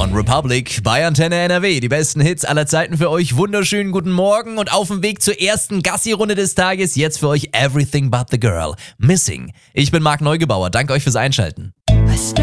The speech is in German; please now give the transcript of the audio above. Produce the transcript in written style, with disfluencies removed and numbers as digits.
One Republic bei Antenne NRW. Die besten Hits aller Zeiten für euch. Wunderschönen guten Morgen und auf dem Weg zur ersten Gassi-Runde des Tages. Jetzt für euch Everything But The Girl. Missing. Ich bin Marc Neugebauer. Danke euch fürs Einschalten.